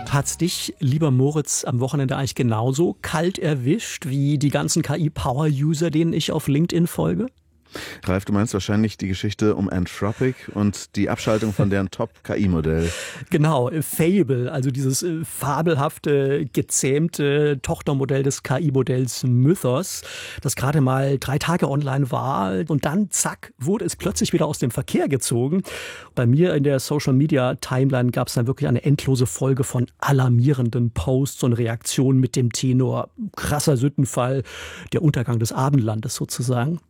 Hat's dich, lieber Moritz, am Wochenende eigentlich genauso kalt erwischt wie die ganzen KI-Power-User, denen ich auf LinkedIn folge? Ralf, du meinst wahrscheinlich die Geschichte um Anthropic und die Abschaltung von deren Top-KI-Modell. Genau, Fable, also dieses fabelhafte, gezähmte Tochtermodell des KI-Modells Mythos, das gerade mal 3 Tage online war und dann, zack, wurde es plötzlich wieder aus dem Verkehr gezogen. Bei mir in der Social-Media-Timeline gab es dann wirklich eine endlose Folge von alarmierenden Posts und Reaktionen mit dem Tenor krasser Sündenfall, der Untergang des Abendlandes sozusagen.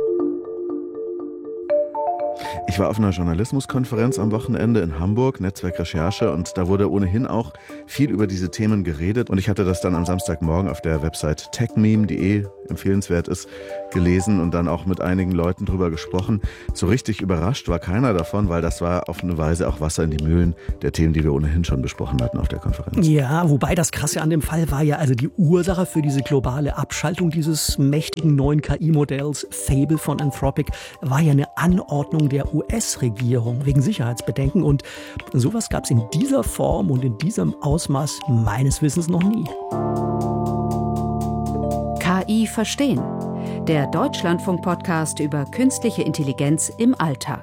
Ich war auf einer Journalismuskonferenz am Wochenende in Hamburg, Netzwerk Recherche, und da wurde ohnehin auch viel über diese Themen geredet. Und ich hatte das dann am Samstagmorgen auf der Website techmeme.de, empfehlenswert ist, gelesen und dann auch mit einigen Leuten drüber gesprochen. So richtig überrascht war keiner davon, weil das war auf eine Weise auch Wasser in die Mühlen der Themen, die wir ohnehin schon besprochen hatten auf der Konferenz. Ja, wobei das Krasse an dem Fall war ja, also die Ursache für diese globale Abschaltung dieses mächtigen neuen KI-Modells Fable von Anthropic war ja eine Anordnung der US-Regierung wegen Sicherheitsbedenken. Und sowas gab es in dieser Form und in diesem Ausmaß meines Wissens noch nie. KI verstehen. Der Deutschlandfunk-Podcast über künstliche Intelligenz im Alltag.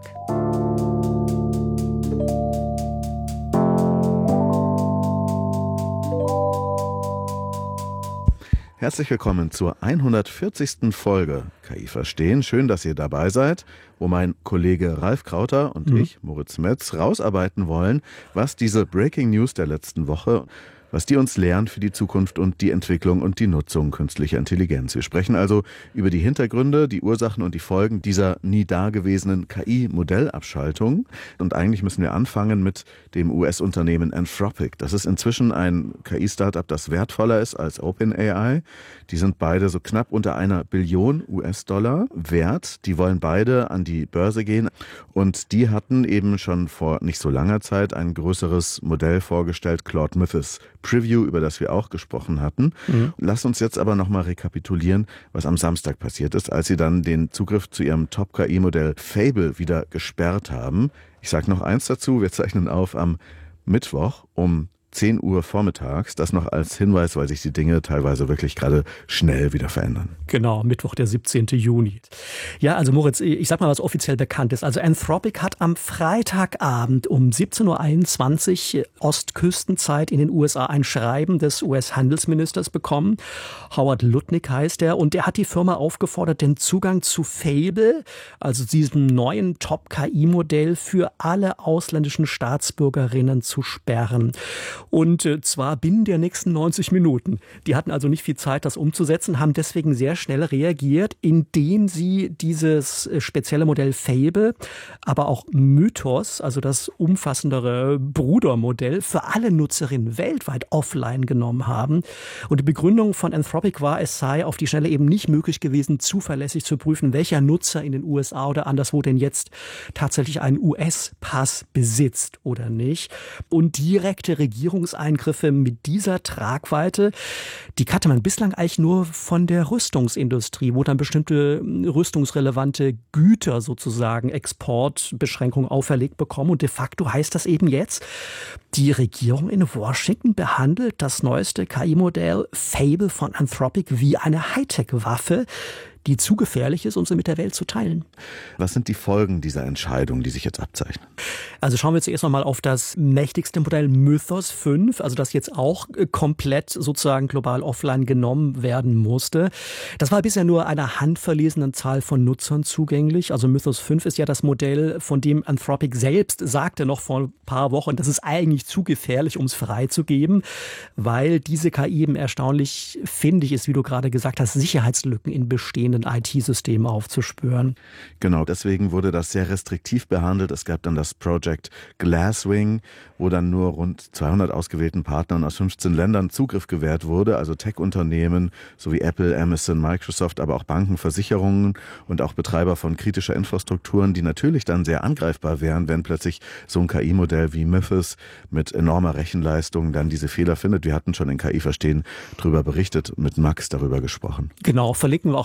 Herzlich willkommen zur 140. Folge KI verstehen. Schön, dass ihr dabei seid, wo mein Kollege Ralf Krauter und ich, Moritz Metz, rausarbeiten wollen, was diese Breaking News der letzten Woche, was die uns lernt für die Zukunft und die Entwicklung und die Nutzung künstlicher Intelligenz. Wir sprechen also über die Hintergründe, die Ursachen und die Folgen dieser nie dagewesenen KI-Modellabschaltung. Und eigentlich müssen wir anfangen mit dem US-Unternehmen Anthropic. Das ist inzwischen ein KI-Startup, das wertvoller ist als OpenAI. Die sind beide so knapp unter 1 Billion US-Dollar wert. Die wollen beide an die Börse gehen. Und die hatten eben schon vor nicht so langer Zeit ein größeres Modell vorgestellt, Claude Mythos Preview, über das wir auch gesprochen hatten. Lass uns jetzt aber nochmal rekapitulieren, was am Samstag passiert ist, als sie dann den Zugriff zu ihrem Top-KI-Modell Fable wieder gesperrt haben. Ich sage noch eins dazu, wir zeichnen auf am Mittwoch um 10 Uhr vormittags, das noch als Hinweis, weil sich die Dinge teilweise wirklich gerade schnell wieder verändern. Genau, Mittwoch, der 17. Juni. Ja, also Moritz, ich sag mal, was offiziell bekannt ist. Also Anthropic hat am Freitagabend um 17.21 Uhr Ostküstenzeit in den USA ein Schreiben des US-Handelsministers bekommen. Howard Lutnick heißt er, und er hat die Firma aufgefordert, den Zugang zu Fable, also diesem neuen Top-KI-Modell, für alle ausländischen Staatsbürgerinnen zu sperren. Und zwar binnen der nächsten 90 Minuten. Die hatten also nicht viel Zeit, das umzusetzen, haben deswegen sehr schnell reagiert, indem sie dieses spezielle Modell Fable, aber auch Mythos, also das umfassendere Brudermodell, für alle Nutzerinnen weltweit offline genommen haben. Und die Begründung von Anthropic war, es sei auf die Schnelle eben nicht möglich gewesen, zuverlässig zu prüfen, welcher Nutzer in den USA oder anderswo denn jetzt tatsächlich einen US-Pass besitzt oder nicht. Und direkte Regierungseingriffe mit dieser Tragweite, die kannte man bislang eigentlich nur von der Rüstungsindustrie, wo dann bestimmte rüstungsrelevante Güter sozusagen Exportbeschränkungen auferlegt bekommen. Und de facto heißt das eben jetzt, die Regierung in Washington behandelt das neueste KI-Modell Fable von Anthropic wie eine Hightech-Waffe, die zu gefährlich ist, um sie mit der Welt zu teilen. Was sind die Folgen dieser Entscheidung, die sich jetzt abzeichnen? Also schauen wir zuerst nochmal auf das mächtigste Modell Mythos 5, also das jetzt auch komplett sozusagen global offline genommen werden musste. Das war bisher nur einer handverlesenen Zahl von Nutzern zugänglich. Also Mythos 5 ist ja das Modell, von dem Anthropic selbst sagte noch vor ein paar Wochen, das ist eigentlich zu gefährlich, um es freizugeben, weil diese KI eben erstaunlich findig ist, wie du gerade gesagt hast, Sicherheitslücken in bestehenden IT-Systemen aufzuspüren. Genau, deswegen wurde das sehr restriktiv behandelt. Es gab dann das Project Glasswing, wo dann nur rund 200 ausgewählten Partnern aus 15 Ländern Zugriff gewährt wurde, also Tech-Unternehmen sowie Apple, Amazon, Microsoft, aber auch Banken, Versicherungen und auch Betreiber von kritischer Infrastrukturen, die natürlich dann sehr angreifbar wären, wenn plötzlich so ein KI-Modell wie Mythos mit enormer Rechenleistung dann diese Fehler findet. Wir hatten schon in KI verstehen drüber berichtet, mit Max darüber gesprochen. Genau, verlinken wir auch nochmal in den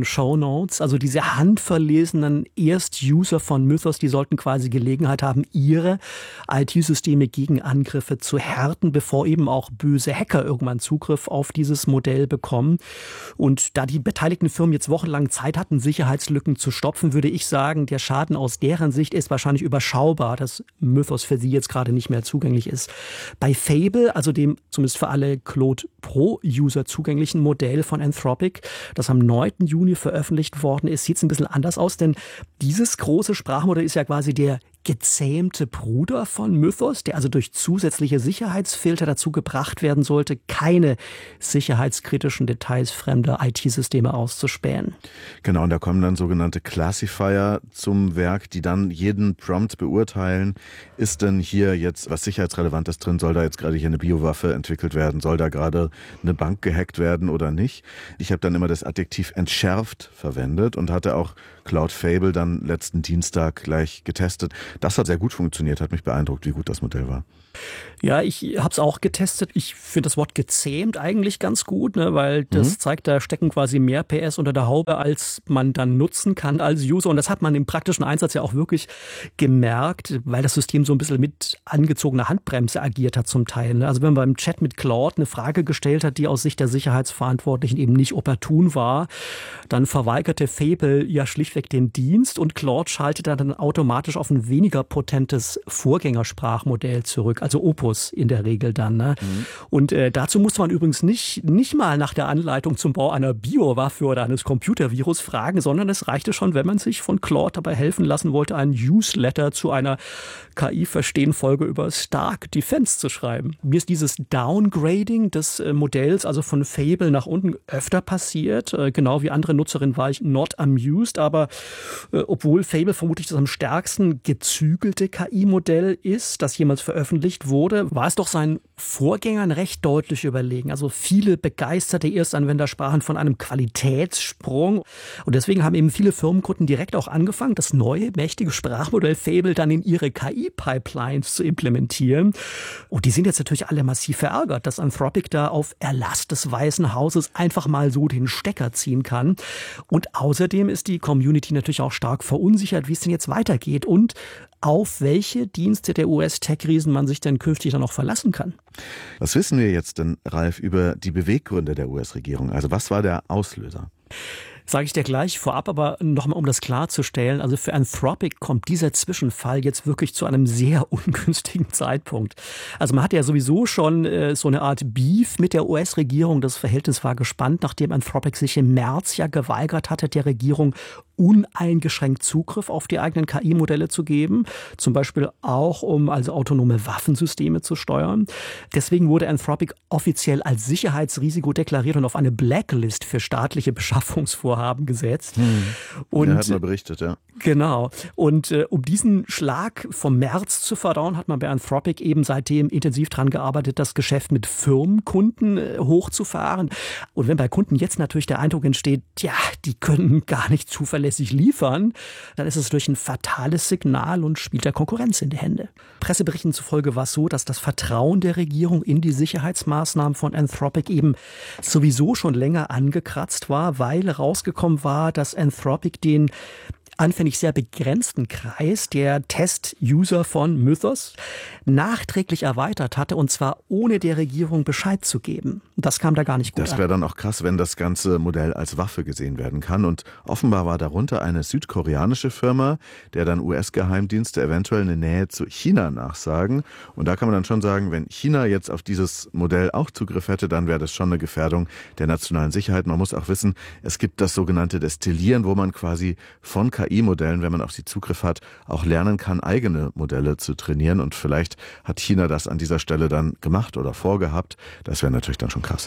den Shownotes. Also diese handverlesenen Erst-User von Mythos, die sollten quasi Gelegenheit haben, ihre IT-Systeme gegen Angriffe zu härten, bevor eben auch böse Hacker irgendwann Zugriff auf dieses Modell bekommen. Und da die beteiligten Firmen jetzt wochenlang Zeit hatten, Sicherheitslücken zu stopfen, würde ich sagen, der Schaden aus deren Sicht ist wahrscheinlich überschaubar, dass Mythos für sie jetzt gerade nicht mehr zugänglich ist. Bei Fable, also dem zumindest für alle Claude Pro-User zugänglichen Modell von Anthropic, das am 9. Juni veröffentlicht worden ist, sieht es ein bisschen anders aus, denn dieses große Sprachmodell ist ja quasi der gezähmte Bruder von Mythos, der also durch zusätzliche Sicherheitsfilter dazu gebracht werden sollte, keine sicherheitskritischen Details fremder IT-Systeme auszuspähen. Genau, und da kommen dann sogenannte Classifier zum Werk, die dann jeden Prompt beurteilen. Ist denn hier jetzt was Sicherheitsrelevantes drin? Soll da jetzt gerade hier eine Biowaffe entwickelt werden? Soll da gerade eine Bank gehackt werden oder nicht? Ich habe dann immer das Adjektiv entschärft verwendet und hatte auch Claude Fable dann letzten Dienstag gleich getestet. Das hat sehr gut funktioniert, hat mich beeindruckt, wie gut das Modell war. Ja, ich habe es auch getestet. Ich finde das Wort gezähmt eigentlich ganz gut, ne, weil das zeigt, da stecken quasi mehr PS unter der Haube, als man dann nutzen kann als User. Und das hat man im praktischen Einsatz ja auch wirklich gemerkt, weil das System so ein bisschen mit angezogener Handbremse agiert hat zum Teil. Ne. Also wenn man beim Chat mit Claude eine Frage gestellt hat, die aus Sicht der Sicherheitsverantwortlichen eben nicht opportun war, dann verweigerte Fable ja schlichtweg den Dienst und Claude schaltete dann automatisch auf ein weniger potentes Vorgängersprachmodell zurück. Also Opus in der Regel dann. Ne? Und dazu musste man übrigens nicht mal nach der Anleitung zum Bau einer Biowaffe oder eines Computervirus fragen, sondern es reichte schon, wenn man sich von Claude dabei helfen lassen wollte, ein Newsletter zu einer KI-Verstehen-Folge über Stark Defense zu schreiben. Mir ist dieses Downgrading des Modells, also von Fable nach unten, öfter passiert. Genau wie andere Nutzerinnen war ich not amused, aber obwohl Fable vermutlich das am stärksten gezügelte KI-Modell ist, das jemals veröffentlicht wurde, war es doch seinen Vorgängern recht deutlich überlegen. Also viele begeisterte Erstanwender sprachen von einem Qualitätssprung. Und deswegen haben eben viele Firmenkunden direkt auch angefangen, das neue, mächtige Sprachmodell Fable dann in ihre KI-Pipelines zu implementieren. Und die sind jetzt natürlich alle massiv verärgert, dass Anthropic da auf Erlass des Weißen Hauses einfach mal so den Stecker ziehen kann. Und außerdem ist die Community natürlich auch stark verunsichert, wie es denn jetzt weitergeht und auf welche Dienste der US-Tech-Riesen man sich denn künftig dann noch verlassen kann. Was wissen wir jetzt denn, Ralf, über die Beweggründe der US-Regierung? Also was war der Auslöser? Sage ich dir gleich vorab, aber nochmal, um das klarzustellen, also für Anthropic kommt dieser Zwischenfall jetzt wirklich zu einem sehr ungünstigen Zeitpunkt. Also man hatte ja sowieso schon so eine Art Beef mit der US-Regierung. Das Verhältnis war gespannt, nachdem Anthropic sich im März ja geweigert hatte, der Regierung uneingeschränkt Zugriff auf die eigenen KI-Modelle zu geben, zum Beispiel auch, um also autonome Waffensysteme zu steuern. Deswegen wurde Anthropic offiziell als Sicherheitsrisiko deklariert und auf eine Blacklist für staatliche Beschaffungsvorhaben gesetzt. Und er hat mal berichtet, ja. Genau. Und um diesen Schlag vom März zu verdauen, hat man bei Anthropic eben seitdem intensiv daran gearbeitet, das Geschäft mit Firmenkunden hochzufahren. Und wenn bei Kunden jetzt natürlich der Eindruck entsteht, ja, die können gar nicht zuverlässig liefern, dann ist es durch ein fatales Signal und spielt der Konkurrenz in die Hände. Presseberichten zufolge war es so, dass das Vertrauen der Regierung in die Sicherheitsmaßnahmen von Anthropic eben sowieso schon länger angekratzt war, weil rausgekommen war, dass Anthropic den anfänglich sehr begrenzten Kreis der Test-User von Mythos nachträglich erweitert hatte, und zwar ohne der Regierung Bescheid zu geben. Das kam da gar nicht gut an. Das wäre dann auch krass, wenn das ganze Modell als Waffe gesehen werden kann. Und offenbar war darunter eine südkoreanische Firma, der dann US-Geheimdienste eventuell eine Nähe zu China nachsagen. Und da kann man dann schon sagen, wenn China jetzt auf dieses Modell auch Zugriff hätte, dann wäre das schon eine Gefährdung der nationalen Sicherheit. Man muss auch wissen, es gibt das sogenannte Destillieren, wo man quasi von KI-Modellen, wenn man auf sie Zugriff hat, auch lernen kann, eigene Modelle zu trainieren. Und vielleicht hat China das an dieser Stelle dann gemacht oder vorgehabt. Das wäre natürlich dann schon krass.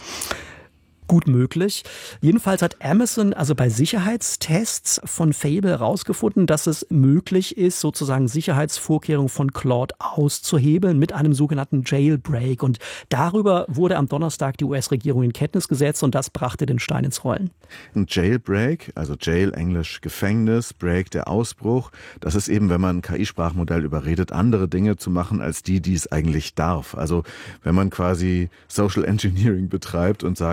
Gut möglich. Jedenfalls hat Amazon also bei Sicherheitstests von Fable herausgefunden, dass es möglich ist, sozusagen Sicherheitsvorkehrungen von Claude auszuhebeln mit einem sogenannten Jailbreak. Und darüber wurde am Donnerstag die US-Regierung in Kenntnis gesetzt und das brachte den Stein ins Rollen. Ein Jailbreak, also Jail, Englisch Gefängnis, Break, der Ausbruch, das ist eben, wenn man ein KI-Sprachmodell überredet, andere Dinge zu machen, als die es eigentlich darf. Also wenn man quasi Social Engineering betreibt und sagt,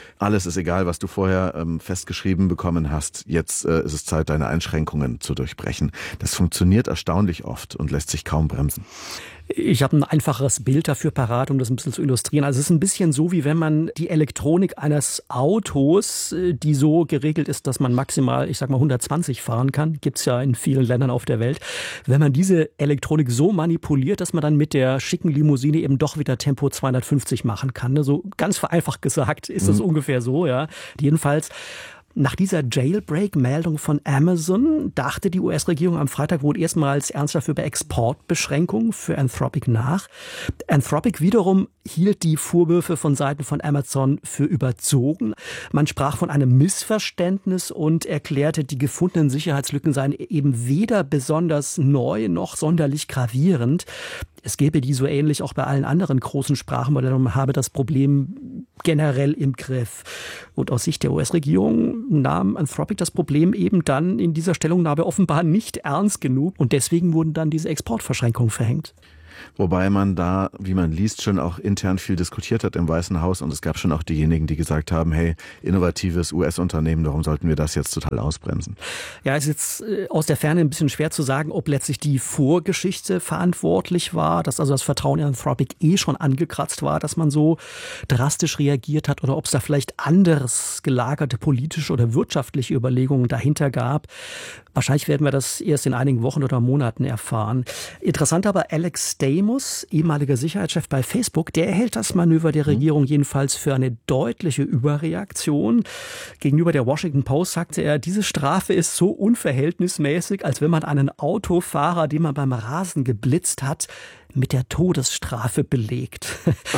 alles ist egal, was du vorher festgeschrieben bekommen hast, jetzt ist es Zeit, deine Einschränkungen zu durchbrechen. Das funktioniert erstaunlich oft und lässt sich kaum bremsen. Ich habe ein einfacheres Bild dafür parat, um das ein bisschen zu illustrieren. Also es ist ein bisschen so, wie wenn man die Elektronik eines Autos, die so geregelt ist, dass man maximal, 120 fahren kann, gibt's ja in vielen Ländern auf der Welt. Wenn man diese Elektronik so manipuliert, dass man dann mit der schicken Limousine eben doch wieder Tempo 250 machen kann. Ne? So ganz vereinfacht gesagt ist es ungefähr so, ja. Jedenfalls nach dieser Jailbreak-Meldung von Amazon dachte die US-Regierung am Freitag wohl erstmals ernsthaft über Exportbeschränkungen für Anthropic nach. Anthropic wiederum hielt die Vorwürfe von Seiten von Amazon für überzogen. Man sprach von einem Missverständnis und erklärte, die gefundenen Sicherheitslücken seien eben weder besonders neu noch sonderlich gravierend. Es gäbe die so ähnlich auch bei allen anderen großen Sprachmodellen und man habe das Problem generell im Griff. Und aus Sicht der US-Regierung nahm Anthropic das Problem eben dann in dieser Stellungnahme offenbar nicht ernst genug und deswegen wurden dann diese Exportverschränkungen verhängt. Wobei man da, wie man liest, schon auch intern viel diskutiert hat im Weißen Haus und es gab schon auch diejenigen, die gesagt haben, hey, innovatives US-Unternehmen, warum sollten wir das jetzt total ausbremsen? Ja, es ist jetzt aus der Ferne ein bisschen schwer zu sagen, ob letztlich die Vorgeschichte verantwortlich war, dass also das Vertrauen in Anthropic schon angekratzt war, dass man so drastisch reagiert hat oder ob es da vielleicht anderes gelagerte politische oder wirtschaftliche Überlegungen dahinter gab. Wahrscheinlich werden wir das erst in einigen Wochen oder Monaten erfahren. Interessant aber, Alex Stamos, ehemaliger Sicherheitschef bei Facebook, der hält das Manöver der Regierung jedenfalls für eine deutliche Überreaktion. Gegenüber der Washington Post sagte er, diese Strafe ist so unverhältnismäßig, als wenn man einen Autofahrer, den man beim Rasen geblitzt hat, mit der Todesstrafe belegt.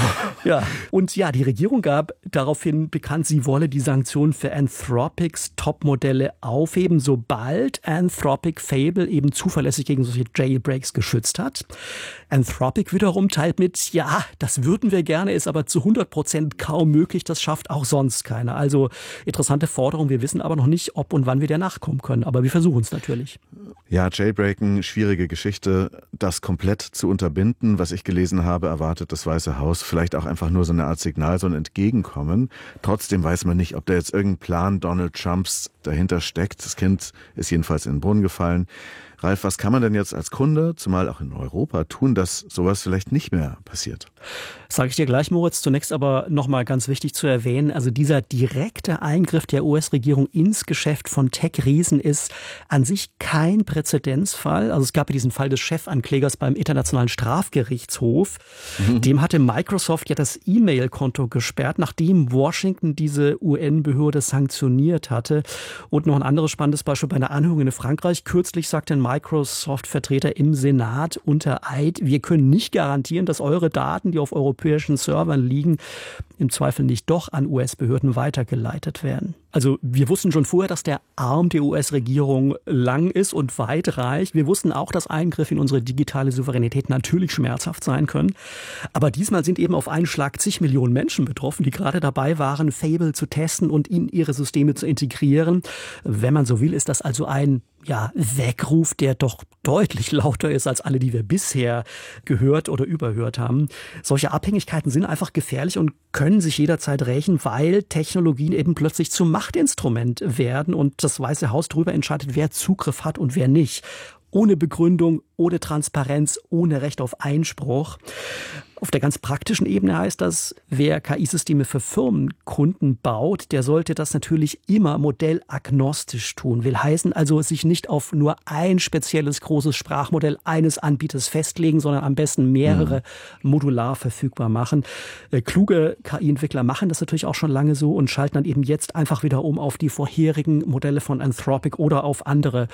Ja. Und ja, die Regierung gab daraufhin bekannt, sie wolle die Sanktionen für Anthropics Topmodelle aufheben, sobald Anthropic Fable eben zuverlässig gegen solche Jailbreaks geschützt hat. Anthropic wiederum teilt mit, ja, das würden wir gerne, ist aber zu 100% kaum möglich, das schafft auch sonst keiner. Also interessante Forderung, wir wissen aber noch nicht, ob und wann wir der nachkommen können, aber wir versuchen es natürlich. Ja, Jailbreaken, schwierige Geschichte, das komplett zu unterbinden. Was ich gelesen habe, erwartet das Weiße Haus vielleicht auch einfach nur so eine Art Signal, so ein Entgegenkommen. Trotzdem weiß man nicht, ob da jetzt irgendein Plan Donald Trumps dahinter steckt. Das Kind ist jedenfalls in den Brunnen gefallen. Ralf, was kann man denn jetzt als Kunde, zumal auch in Europa, tun, dass sowas vielleicht nicht mehr passiert? Sage ich dir gleich, Moritz. Zunächst aber nochmal ganz wichtig zu erwähnen, also dieser direkte Eingriff der US-Regierung ins Geschäft von Tech-Riesen ist an sich kein Präzedenzfall. Also es gab ja diesen Fall des Chefanklägers beim Internationalen Strafgerichtshof. Dem hatte Microsoft ja das E-Mail-Konto gesperrt, nachdem Washington diese UN-Behörde sanktioniert hatte. Und noch ein anderes spannendes Beispiel bei einer Anhörung in Frankreich. Kürzlich sagte ein Microsoft-Vertreter im Senat unter Eid, wir können nicht garantieren, dass eure Daten, die auf europäischen Servern liegen, im Zweifel nicht doch an US-Behörden weitergeleitet werden. Also wir wussten schon vorher, dass der Arm der US-Regierung lang ist und weit reicht. Wir wussten auch, dass Eingriffe in unsere digitale Souveränität natürlich schmerzhaft sein können. Aber diesmal sind eben auf einen Schlag zig Millionen Menschen betroffen, die gerade dabei waren, Fable zu testen und in ihre Systeme zu integrieren. Wenn man so will, ist das also ein Weckruf, der doch deutlich lauter ist als alle, die wir bisher gehört oder überhört haben. Solche Abhängigkeiten sind einfach gefährlich und können sich jederzeit rächen, weil Technologien eben plötzlich zum Machtinstrument werden und das Weiße Haus darüber entscheidet, wer Zugriff hat und wer nicht. Ohne Begründung, ohne Transparenz, ohne Recht auf Einspruch. Auf der ganz praktischen Ebene heißt das, wer KI-Systeme für Firmenkunden baut, der sollte das natürlich immer modellagnostisch tun. Will heißen also, sich nicht auf nur ein spezielles großes Sprachmodell eines Anbieters festlegen, sondern am besten mehrere modular verfügbar machen. Kluge KI-Entwickler machen das natürlich auch schon lange so und schalten dann eben jetzt einfach wieder um auf die vorherigen Modelle von Anthropic oder auf andere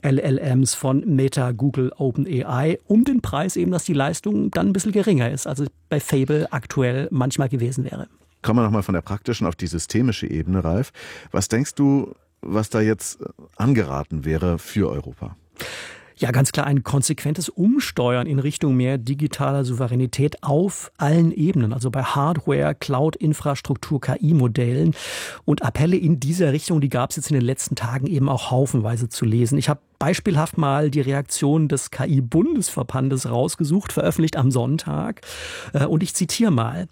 LLMs von Meta, Google, OpenAI, um den Preis eben, dass die Leistung dann ein bisschen geringer ist, als es bei Fable aktuell manchmal gewesen wäre. Kommen wir nochmal von der praktischen auf die systemische Ebene, Ralf. Was denkst du, was da jetzt angeraten wäre für Europa? Ja, ganz klar ein konsequentes Umsteuern in Richtung mehr digitaler Souveränität auf allen Ebenen, also bei Hardware, Cloud-Infrastruktur, KI-Modellen. Und Appelle in dieser Richtung, die gab es jetzt in den letzten Tagen eben auch haufenweise zu lesen. Ich habe beispielhaft mal die Reaktion des KI-Bundesverbandes rausgesucht, veröffentlicht am Sonntag. Und ich zitiere mal.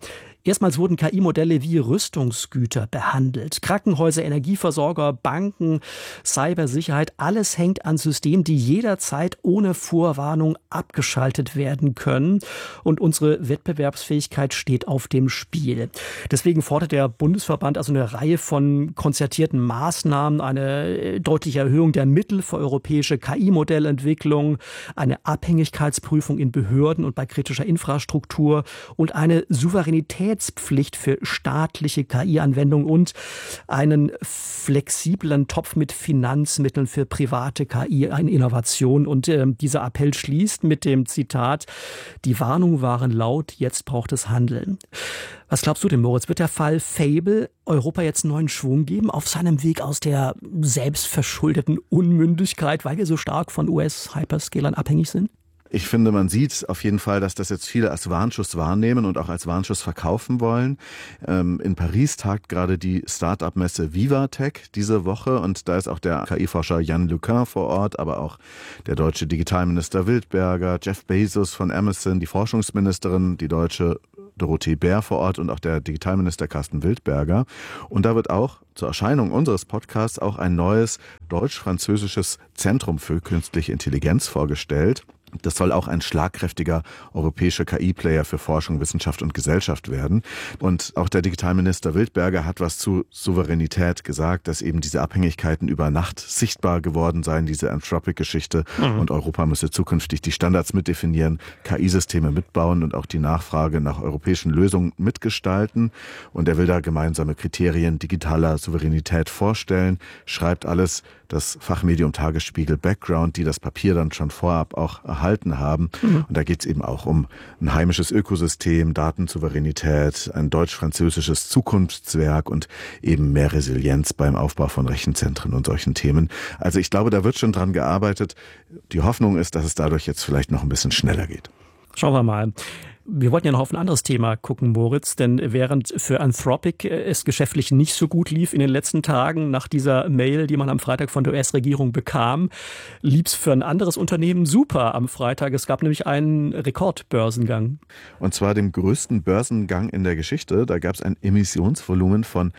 Erstmals wurden KI-Modelle wie Rüstungsgüter behandelt. Krankenhäuser, Energieversorger, Banken, Cybersicherheit, alles hängt an Systemen, die jederzeit ohne Vorwarnung abgeschaltet werden können. Und unsere Wettbewerbsfähigkeit steht auf dem Spiel. Deswegen fordert der Bundesverband also eine Reihe von konzertierten Maßnahmen, eine deutliche Erhöhung der Mittel für europäische KI-Modellentwicklung, eine Abhängigkeitsprüfung in Behörden und bei kritischer Infrastruktur und eine Souveränitätspflicht für staatliche KI-Anwendungen und einen flexiblen Topf mit Finanzmitteln für private KI-Innovation. Und dieser Appell schließt mit dem Zitat: Die Warnungen waren laut, jetzt braucht es Handeln. Was glaubst du denn, Moritz? Wird der Fall Fable Europa jetzt einen neuen Schwung geben auf seinem Weg aus der selbstverschuldeten Unmündigkeit, weil wir so stark von US-Hyperscalern abhängig sind? Ich finde, man sieht auf jeden Fall, dass das jetzt viele als Warnschuss wahrnehmen und auch als Warnschuss verkaufen wollen. In Paris tagt gerade die Start-up-Messe Vivatech diese Woche und da ist auch der KI-Forscher Yann LeCun vor Ort, aber auch der deutsche Digitalminister Wildberger, Jeff Bezos von Amazon, die Forschungsministerin, die deutsche Dorothee Bär vor Ort und auch der Digitalminister Carsten Wildberger. Und da wird auch zur Erscheinung unseres Podcasts auch ein neues deutsch-französisches Zentrum für künstliche Intelligenz vorgestellt. Das soll auch ein schlagkräftiger europäischer KI-Player für Forschung, Wissenschaft und Gesellschaft werden. Und auch der Digitalminister Wildberger hat was zu Souveränität gesagt, dass eben diese Abhängigkeiten über Nacht sichtbar geworden seien, diese Anthropic-Geschichte. Und Europa müsse zukünftig die Standards mitdefinieren, KI-Systeme mitbauen und auch die Nachfrage nach europäischen Lösungen mitgestalten. Und er will da gemeinsame Kriterien digitaler Souveränität vorstellen, schreibt alles das Fachmedium Tagesspiegel Background, die das Papier dann schon vorab auch erhalten haben. Und da geht es eben auch um ein heimisches Ökosystem, Datensouveränität, ein deutsch-französisches Zukunftswerk und eben mehr Resilienz beim Aufbau von Rechenzentren und solchen Themen. Also ich glaube, da wird schon dran gearbeitet. Die Hoffnung ist, dass es dadurch jetzt vielleicht noch ein bisschen schneller geht. Schauen wir mal. Wir wollten ja noch auf ein anderes Thema gucken, Moritz, denn während für Anthropic es geschäftlich nicht so gut lief in den letzten Tagen nach dieser Mail, die man am Freitag von der US-Regierung bekam, lief es für ein anderes Unternehmen super am Freitag. Es gab nämlich einen Rekordbörsengang. Und zwar den größten Börsengang in der Geschichte. Da gab es ein Emissionsvolumen von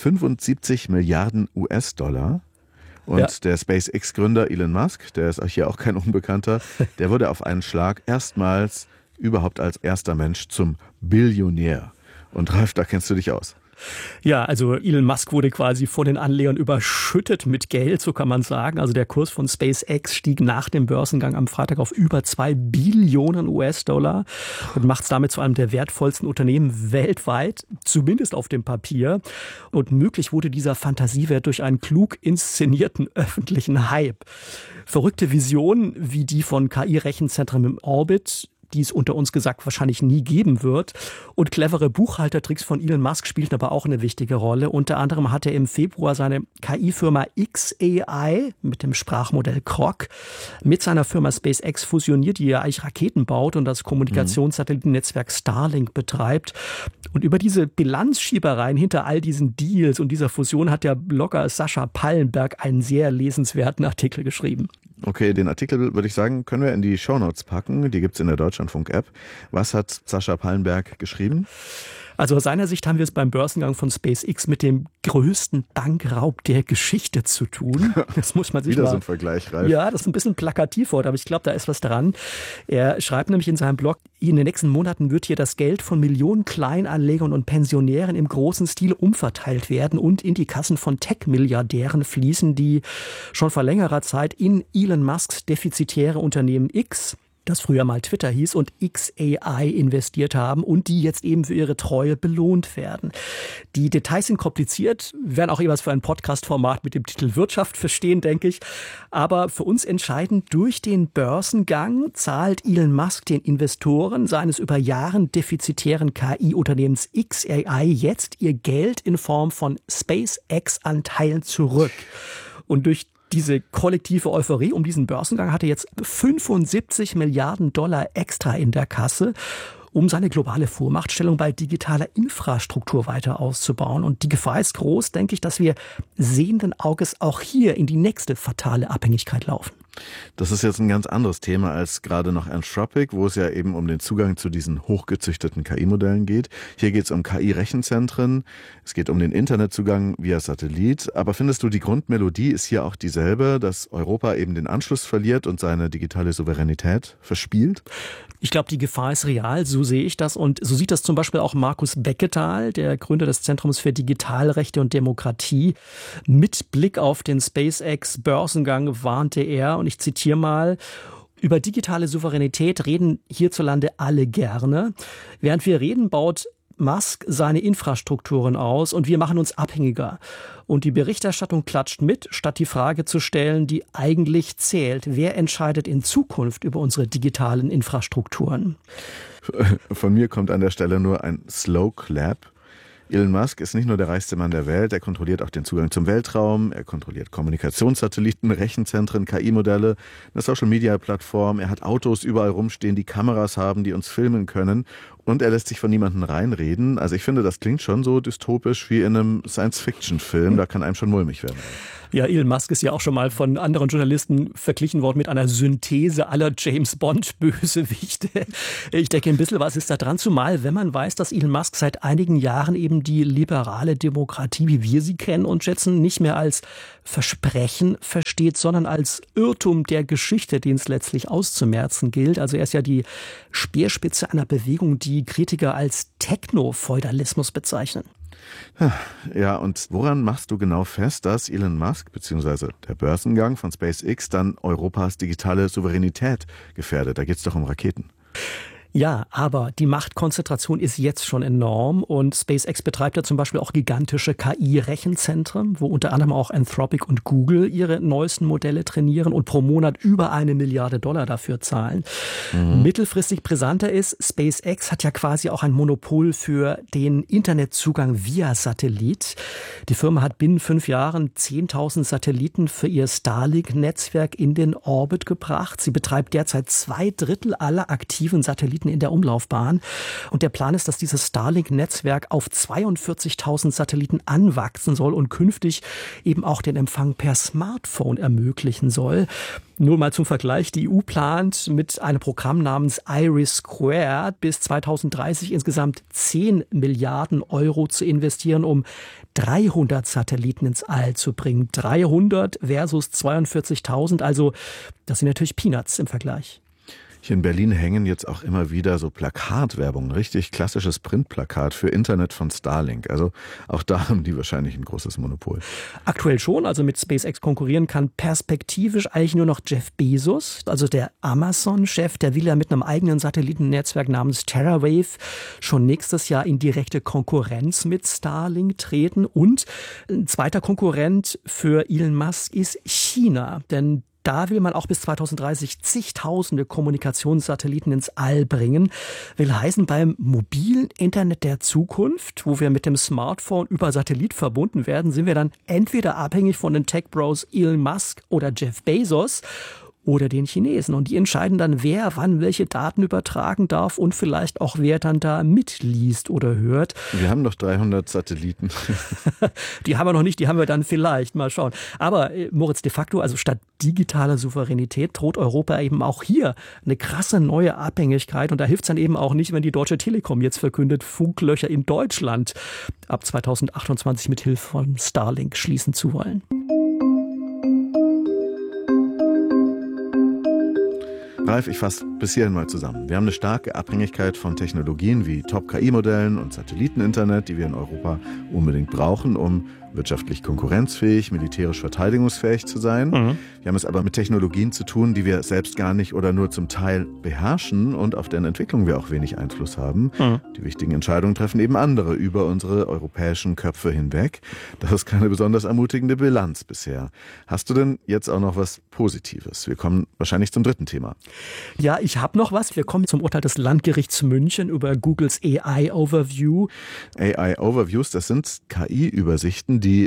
75 Milliarden US-Dollar. Und der SpaceX-Gründer Elon Musk, der ist hier auch kein Unbekannter, der wurde auf einen Schlag erstmals überhaupt als erster Mensch zum Billionär. Und Ralf, da kennst du dich aus. Ja, also Elon Musk wurde quasi von den Anlegern überschüttet mit Geld, so kann man sagen. Also der Kurs von SpaceX stieg nach dem Börsengang am Freitag auf über 2 Billionen US-Dollar und macht es damit zu einem der wertvollsten Unternehmen weltweit, zumindest auf dem Papier. Und möglich wurde dieser Fantasiewert durch einen klug inszenierten öffentlichen Hype. Verrückte Visionen wie die von KI-Rechenzentren im Orbit, die es unter uns gesagt wahrscheinlich nie geben wird. Und clevere Buchhaltertricks von Elon Musk spielten aber auch eine wichtige Rolle. Unter anderem hat er im Februar seine KI-Firma xAI mit dem Sprachmodell Grok mit seiner Firma SpaceX fusioniert, die ja eigentlich Raketen baut und das Kommunikationssatellitennetzwerk Starlink betreibt. Und über diese Bilanzschiebereien hinter all diesen Deals und dieser Fusion hat der Blogger Sascha Pallenberg einen sehr lesenswerten Artikel geschrieben. Okay, den Artikel, würde ich sagen, können wir in die Shownotes packen. Die gibt's in der Deutschlandfunk-App. Was hat Sascha Pallenberg geschrieben? Also aus seiner Sicht haben wir es beim Börsengang von SpaceX mit dem größten Bankraub der Geschichte zu tun. Das muss man sich Wieder so ein Vergleich, Ralf. Ja, das ist ein bisschen plakativ heute, aber ich glaube, da ist was dran. Er schreibt nämlich in seinem Blog, in den nächsten Monaten wird hier das Geld von Millionen Kleinanlegern und Pensionären im großen Stil umverteilt werden und in die Kassen von Tech-Milliardären fließen, die schon vor längerer Zeit in Elon Musks defizitäre Unternehmen X, das früher mal Twitter hieß, und xAI investiert haben und die jetzt eben für ihre Treue belohnt werden. Die Details sind kompliziert, werden auch jeweils für ein Podcast-Format mit dem Titel Wirtschaft verstehen, denke ich. Aber für uns entscheidend, durch den Börsengang zahlt Elon Musk den Investoren seines über Jahren defizitären KI-Unternehmens xAI jetzt ihr Geld in Form von SpaceX-Anteilen zurück. Und durch diese kollektive Euphorie um diesen Börsengang hat er jetzt 75 Milliarden Dollar extra in der Kasse, um seine globale Vormachtstellung bei digitaler Infrastruktur weiter auszubauen. Und die Gefahr ist groß, denke ich, dass wir sehenden Auges auch hier in die nächste fatale Abhängigkeit laufen. Das ist jetzt ein ganz anderes Thema als gerade noch Anthropic, wo es ja eben um den Zugang zu diesen hochgezüchteten KI-Modellen geht. Hier geht es um KI-Rechenzentren, es geht um den Internetzugang via Satellit. Aber findest du, die Grundmelodie ist hier auch dieselbe, dass Europa eben den Anschluss verliert und seine digitale Souveränität verspielt? Ich glaube, die Gefahr ist real, so sehe ich das. Und so sieht das zum Beispiel auch Markus Becketal, der Gründer des Zentrums für Digitalrechte und Demokratie. Mit Blick auf den SpaceX-Börsengang warnte er, und ich zitiere mal: Über digitale Souveränität reden hierzulande alle gerne. Während wir reden, baut Musk seine Infrastrukturen aus und wir machen uns abhängiger. Und die Berichterstattung klatscht mit, statt die Frage zu stellen, die eigentlich zählt: Wer entscheidet in Zukunft über unsere digitalen Infrastrukturen? Von mir kommt an der Stelle nur ein Slow Clap. Elon Musk ist nicht nur der reichste Mann der Welt, er kontrolliert auch den Zugang zum Weltraum, er kontrolliert Kommunikationssatelliten, Rechenzentren, KI-Modelle, eine Social-Media-Plattform, er hat Autos überall rumstehen, die Kameras haben, die uns filmen können, und er lässt sich von niemandem reinreden. Also ich finde, das klingt schon so dystopisch wie in einem Science-Fiction-Film, da kann einem schon mulmig werden. Ja, Elon Musk ist ja auch schon mal von anderen Journalisten verglichen worden mit einer Synthese aller James-Bond-Bösewichte. Ich denke, ein bisschen was ist da dran, zumal wenn man weiß, dass Elon Musk seit einigen Jahren eben die liberale Demokratie, wie wir sie kennen und schätzen, nicht mehr als Versprechen versteht, sondern als Irrtum der Geschichte, den es letztlich auszumerzen gilt. Also er ist ja die Speerspitze einer Bewegung, die Kritiker als Techno-Feudalismus bezeichnen. Ja, und woran machst du genau fest, dass Elon Musk bzw. der Börsengang von SpaceX dann Europas digitale Souveränität gefährdet? Da geht es doch um Raketen. Ja, aber die Machtkonzentration ist jetzt schon enorm und SpaceX betreibt ja zum Beispiel auch gigantische KI-Rechenzentren, wo unter anderem auch Anthropic und Google ihre neuesten Modelle trainieren und pro Monat über $1 Milliarde dafür zahlen. Mittelfristig brisanter ist, SpaceX hat ja quasi auch ein Monopol für den Internetzugang via Satellit. Die Firma hat binnen 5 Jahren 10.000 Satelliten für ihr Starlink-Netzwerk in den Orbit gebracht. Sie betreibt derzeit 2/3 aller aktiven Satelliten in der Umlaufbahn. Und der Plan ist, dass dieses Starlink-Netzwerk auf 42.000 Satelliten anwachsen soll und künftig eben auch den Empfang per Smartphone ermöglichen soll. Nur mal zum Vergleich, die EU plant mit einem Programm namens IRIS² bis 2030 insgesamt 10 Milliarden Euro zu investieren, um 300 Satelliten ins All zu bringen. 300 versus 42.000, also das sind natürlich Peanuts im Vergleich. Hier in Berlin hängen jetzt auch immer wieder so Plakatwerbung, ein richtig klassisches Printplakat für Internet von Starlink. Also auch da haben die wahrscheinlich ein großes Monopol. Aktuell schon, also mit SpaceX konkurrieren kann perspektivisch eigentlich nur noch Jeff Bezos, also der Amazon-Chef, der will ja mit einem eigenen Satellitennetzwerk namens TerraWave schon nächstes Jahr in direkte Konkurrenz mit Starlink treten. Und ein zweiter Konkurrent für Elon Musk ist China, denn da will man auch bis 2030 zigtausende Kommunikationssatelliten ins All bringen. Will heißen, beim mobilen Internet der Zukunft, wo wir mit dem Smartphone über Satellit verbunden werden, sind wir dann entweder abhängig von den Tech-Bros Elon Musk oder Jeff Bezos oder den Chinesen. Und die entscheiden dann, wer wann welche Daten übertragen darf und vielleicht auch, wer dann da mitliest oder hört. Wir haben noch 300 Satelliten. Die haben wir noch nicht, die haben wir dann vielleicht. Mal schauen. Aber Moritz, de facto, also statt digitaler Souveränität droht Europa eben auch hier eine krasse neue Abhängigkeit. Und da hilft es dann eben auch nicht, wenn die Deutsche Telekom jetzt verkündet, Funklöcher in Deutschland ab 2028 mit Hilfe von Starlink schließen zu wollen. Ralf, ich fasse bis hierhin mal zusammen. Wir haben eine starke Abhängigkeit von Technologien wie Top-KI-Modellen und Satelliteninternet, die wir in Europa unbedingt brauchen, um wirtschaftlich konkurrenzfähig, militärisch verteidigungsfähig zu sein. Wir haben es aber mit Technologien zu tun, die wir selbst gar nicht oder nur zum Teil beherrschen und auf deren Entwicklung wir auch wenig Einfluss haben. Die wichtigen Entscheidungen treffen eben andere über unsere europäischen Köpfe hinweg. Das ist keine besonders ermutigende Bilanz bisher. Hast du denn jetzt auch noch was Positives? Wir kommen wahrscheinlich zum dritten Thema. Ja, ich habe noch was. Wir kommen zum Urteil des Landgerichts München über Googles AI-Overview. AI-Overviews, das sind KI-Übersichten, die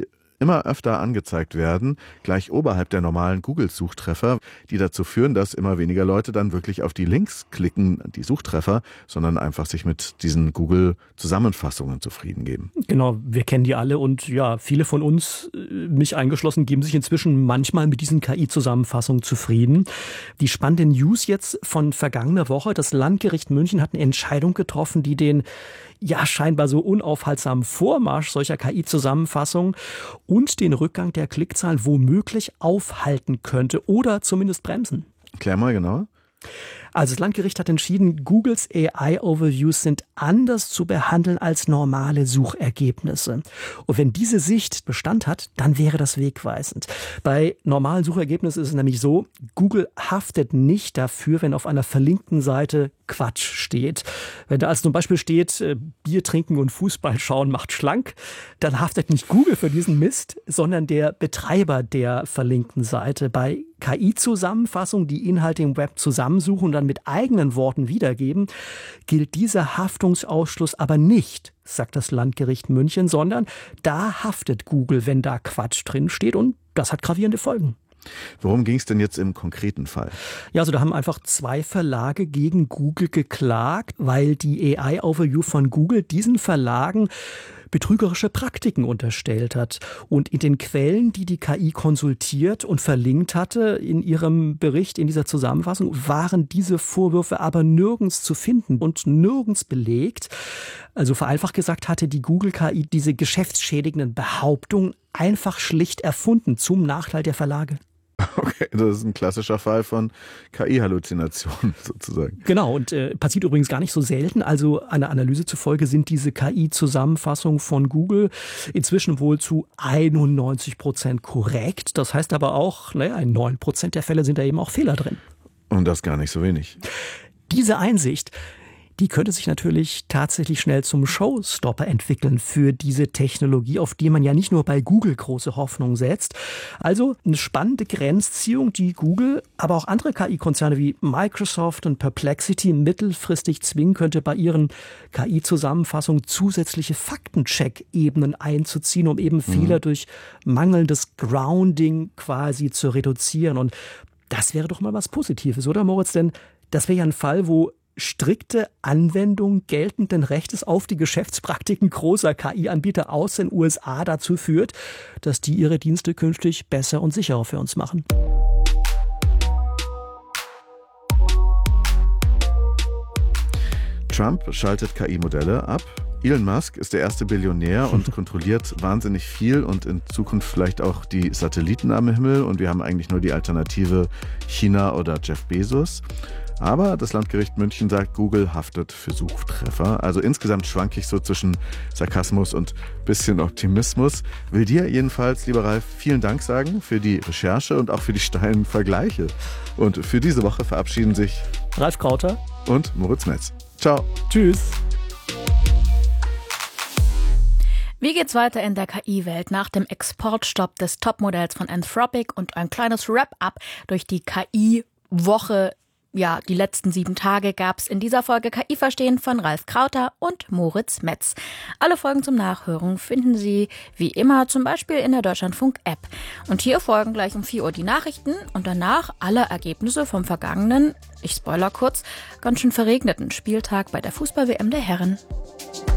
immer öfter angezeigt werden, gleich oberhalb der normalen Google-Suchtreffer, die dazu führen, dass immer weniger Leute dann wirklich auf die Links klicken, die Suchtreffer, sondern einfach sich mit diesen Google-Zusammenfassungen zufrieden geben. Genau, wir kennen die alle und ja, viele von uns, mich eingeschlossen, geben sich inzwischen manchmal mit diesen KI-Zusammenfassungen zufrieden. Die spannende News jetzt von vergangener Woche, das Landgericht München hat eine Entscheidung getroffen, die den scheinbar so unaufhaltsamen Vormarsch solcher KI-Zusammenfassungen und den Rückgang der Klickzahlen womöglich aufhalten könnte oder zumindest bremsen. Klär mal genauer. Also das Landgericht hat entschieden, Googles AI-Overviews sind anders zu behandeln als normale Suchergebnisse. Und wenn diese Sicht Bestand hat, dann wäre das wegweisend. Bei normalen Suchergebnissen ist es nämlich so, Google haftet nicht dafür, wenn auf einer verlinkten Seite Quatsch steht. Wenn da als zum Beispiel steht, Bier trinken und Fußball schauen macht schlank, dann haftet nicht Google für diesen Mist, sondern der Betreiber der verlinkten Seite. Bei KI-Zusammenfassungen, die Inhalte im Web zusammensuchen und dann mit eigenen Worten wiedergeben, gilt dieser Haftungsausschluss aber nicht, sagt das Landgericht München, sondern da haftet Google, wenn da Quatsch drin steht, und das hat gravierende Folgen. Worum ging es denn jetzt im konkreten Fall? Ja, also da haben einfach 2 Verlage gegen Google geklagt, weil die AI-Overview von Google diesen Verlagen betrügerische Praktiken unterstellt hat. Und in den Quellen, die die KI konsultiert und verlinkt hatte, in ihrem Bericht, in dieser Zusammenfassung, waren diese Vorwürfe aber nirgends zu finden und nirgends belegt. Also vereinfacht gesagt hatte die Google-KI diese geschäftsschädigenden Behauptungen einfach schlicht erfunden, zum Nachteil der Verlage. Okay, das ist ein klassischer Fall von KI-Halluzination sozusagen. Genau, und passiert übrigens gar nicht so selten. Also einer Analyse zufolge sind diese KI-Zusammenfassungen von Google inzwischen wohl zu 91% korrekt. Das heißt aber auch, in 9% der Fälle sind da eben auch Fehler drin. Und das gar nicht so wenig. Diese Einsicht, die könnte sich natürlich tatsächlich schnell zum Showstopper entwickeln für diese Technologie, auf die man ja nicht nur bei Google große Hoffnung setzt. Also eine spannende Grenzziehung, die Google, aber auch andere KI-Konzerne wie Microsoft und Perplexity mittelfristig zwingen könnte, bei ihren KI-Zusammenfassungen zusätzliche Faktencheck-Ebenen einzuziehen, um eben Fehler durch mangelndes Grounding quasi zu reduzieren. Und das wäre doch mal was Positives, oder Moritz? Denn das wäre ja ein Fall, wo strikte Anwendung geltenden Rechtes auf die Geschäftspraktiken großer KI-Anbieter aus den USA dazu führt, dass die ihre Dienste künftig besser und sicherer für uns machen. Trump schaltet KI-Modelle ab. Elon Musk ist der erste Billionär und kontrolliert wahnsinnig viel und in Zukunft vielleicht auch die Satelliten am Himmel. Und wir haben eigentlich nur die Alternative China oder Jeff Bezos. Aber das Landgericht München sagt, Google haftet für Suchtreffer. Also insgesamt schwanke ich so zwischen Sarkasmus und bisschen Optimismus. Will dir jedenfalls, lieber Ralf, vielen Dank sagen für die Recherche und auch für die steilen Vergleiche. Und für diese Woche verabschieden sich Ralf Krauter und Moritz Metz. Ciao. Tschüss. Wie geht's weiter in der KI-Welt nach dem Exportstopp des Topmodells von Anthropic und ein kleines Wrap-up durch die KI-Woche? Ja, die letzten 7 Tage gab's in dieser Folge KI verstehen von Ralf Krauter und Moritz Metz. Alle Folgen zum Nachhören finden Sie wie immer zum Beispiel in der Deutschlandfunk-App. Und hier folgen gleich um 4 Uhr die Nachrichten und danach alle Ergebnisse vom vergangenen, ich spoiler kurz, ganz schön verregneten Spieltag bei der Fußball-WM der Herren.